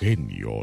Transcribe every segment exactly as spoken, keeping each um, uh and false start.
genio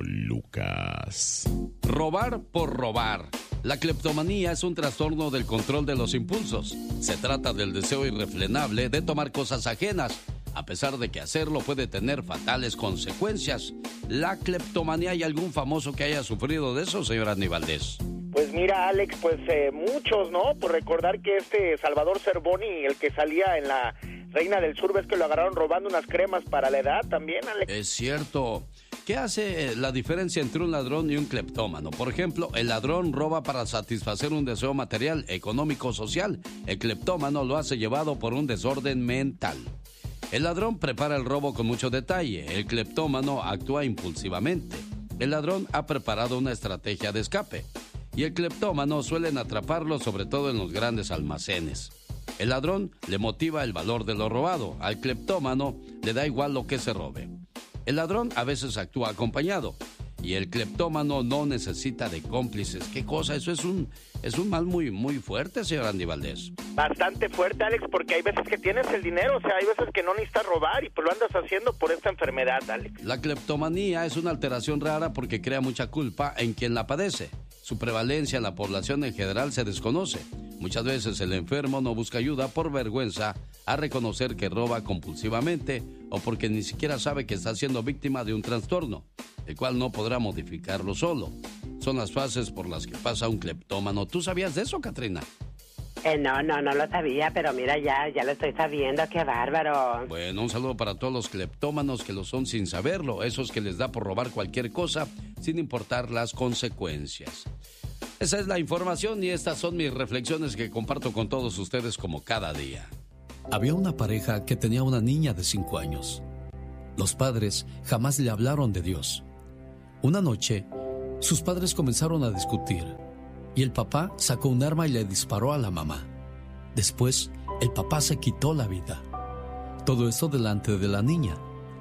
Lucas. Robar por robar. La cleptomanía es un trastorno del control de los impulsos. Se trata del deseo irrefrenable de tomar cosas ajenas, a pesar de que hacerlo puede tener fatales consecuencias. La cleptomanía, ¿hay algún famoso que haya sufrido de eso, señor Andy Valdés? Pues mira, Alex, pues eh, muchos, ¿no? Por recordar que este Salvador Cervoni, el que salía en la Reina del Sur, ves que lo agarraron robando unas cremas para la edad también, Alex. Es cierto. ¿Qué hace la diferencia entre un ladrón y un cleptómano? Por ejemplo, el ladrón roba para satisfacer un deseo material, económico, social. El cleptómano lo hace llevado por un desorden mental. El ladrón prepara el robo con mucho detalle. El cleptómano actúa impulsivamente. El ladrón ha preparado una estrategia de escape. Y el cleptómano suelen atraparlo sobre todo en los grandes almacenes. El ladrón le motiva el valor de lo robado. Al cleptómano le da igual lo que se robe. El ladrón a veces actúa acompañado y el cleptómano no necesita de cómplices. ¿Qué cosa? Eso es un es un mal muy muy fuerte, señor Andy Valdés. Bastante fuerte, Alex, porque hay veces que tienes el dinero, o sea, hay veces que no necesitas robar y pues lo andas haciendo por esta enfermedad, Alex. La cleptomanía es una alteración rara porque crea mucha culpa en quien la padece. Su prevalencia en la población en general se desconoce. Muchas veces el enfermo no busca ayuda por vergüenza a reconocer que roba compulsivamente o porque ni siquiera sabe que está siendo víctima de un trastorno, el cual no podrá modificarlo solo. Son las fases por las que pasa un cleptómano. ¿Tú sabías de eso, Catrina? Eh, no, no, no lo sabía, pero mira, ya, ya lo estoy sabiendo, qué bárbaro. Bueno, un saludo para todos los cleptómanos que lo son sin saberlo, esos que les da por robar cualquier cosa sin importar las consecuencias. Esa es la información y estas son mis reflexiones que comparto con todos ustedes como cada día. Había una pareja que tenía una niña de cinco años. Los padres jamás le hablaron de Dios. Una noche, sus padres comenzaron a discutir y el papá sacó un arma y le disparó a la mamá. Después, el papá se quitó la vida. Todo esto delante de la niña.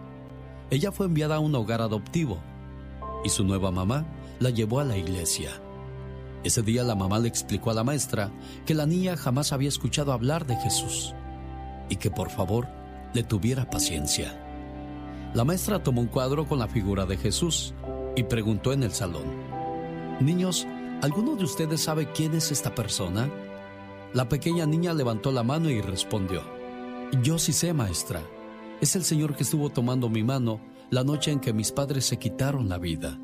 Ella fue enviada a un hogar adoptivo y su nueva mamá la llevó a la iglesia. Ese día la mamá le explicó a la maestra que la niña jamás había escuchado hablar de Jesús y que por favor le tuviera paciencia. La maestra tomó un cuadro con la figura de Jesús y preguntó en el salón: niños, ¿alguno de ustedes sabe quién es esta persona? La pequeña niña levantó la mano y respondió: yo sí sé, maestra. Es el Señor que estuvo tomando mi mano la noche en que mis padres se quitaron la vida.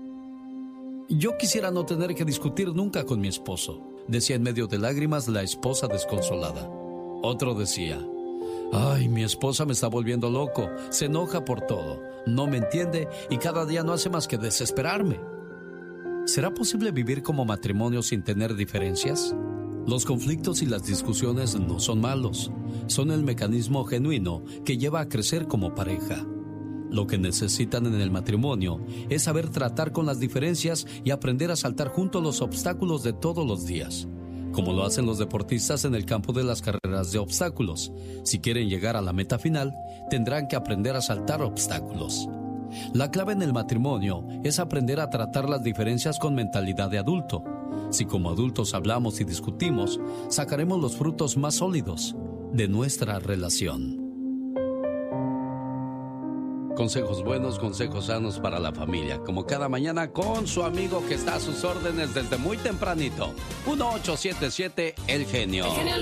Yo quisiera no tener que discutir nunca con mi esposo, decía en medio de lágrimas la esposa desconsolada. Otro decía: ay, mi esposa me está volviendo loco, se enoja por todo, no me entiende y cada día no hace más que desesperarme. ¿Será posible vivir como matrimonio sin tener diferencias? Los conflictos y las discusiones no son malos, son el mecanismo genuino que lleva a crecer como pareja. Lo que necesitan en el matrimonio es saber tratar con las diferencias y aprender a saltar juntos los obstáculos de todos los días, como lo hacen los deportistas en el campo de las carreras de obstáculos. Si quieren llegar a la meta final, tendrán que aprender a saltar obstáculos. La clave en el matrimonio es aprender a tratar las diferencias con mentalidad de adulto. Si como adultos hablamos y discutimos, sacaremos los frutos más sólidos de nuestra relación. Consejos buenos, consejos sanos para la familia, como cada mañana con su amigo que está a sus órdenes desde muy tempranito. uno ocho siete siete El Genio.